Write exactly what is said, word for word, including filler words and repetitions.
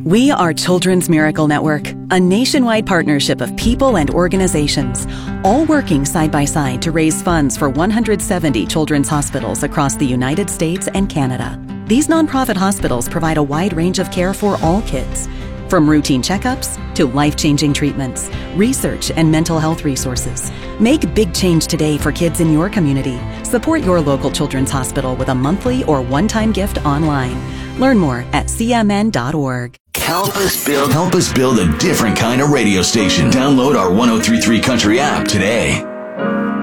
We are Children's Miracle Network, a nationwide partnership of people and organizations, all working side by side to raise funds for one hundred seventy children's hospitals across the United States and Canada. These nonprofit hospitals provide a wide range of care for all kids, from routine checkups to life-changing treatments, research, and mental health resources. Make big change today for kids in your community. Support your local children's hospital with a monthly or one-time gift online. Learn more at c m n dot org. Help us build help us build a different kind of radio station. Download our one oh three point three Country app today.